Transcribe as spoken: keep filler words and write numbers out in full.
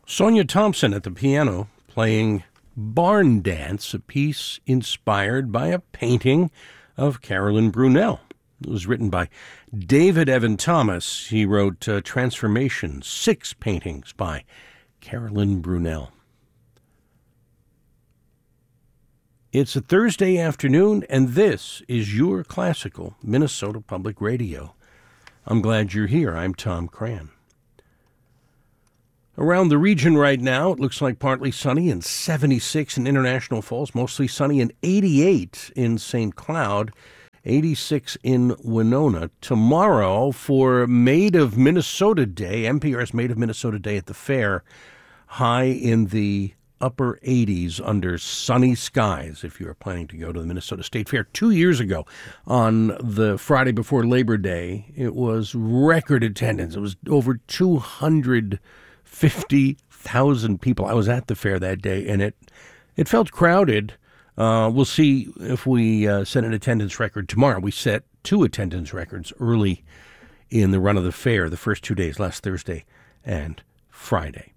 Sonia Thompson at the piano playing Barn Dance, a piece inspired by a painting of Carolyn Brunell. It was written by David Evan Thomas. He wrote uh, Transformation, six paintings by Carolyn Brunell. It's a Thursday afternoon, and this is your classical Minnesota Public Radio. I'm glad you're here. I'm Tom Cran. Around the region right now, it looks like partly sunny and seventy-six in International Falls, mostly sunny and eighty-eight in Saint Cloud, eighty-six in Winona. Tomorrow for Made of Minnesota Day, N P R's Made of Minnesota Day at the fair, high in the upper eighties under sunny skies if you are planning to go to the Minnesota State Fair. Two years ago, on the Friday before Labor Day, it was record attendance. It was over two hundred fifty thousand people. I was at the fair that day, and it it felt crowded. Uh, we'll see if we uh, set an attendance record tomorrow. We set two attendance records early in the run of the fair, the first two days, last Thursday and Friday.